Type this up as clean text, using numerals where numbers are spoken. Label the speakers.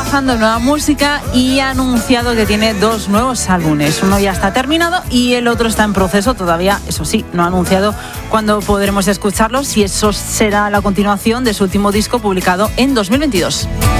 Speaker 1: trabajando en nueva música y ha anunciado que tiene 2 nuevos álbumes. Uno ya está terminado y el otro está en proceso. Todavía, eso sí, no ha anunciado cuándo podremos escucharlo, si eso será la continuación de su último disco publicado en 2022.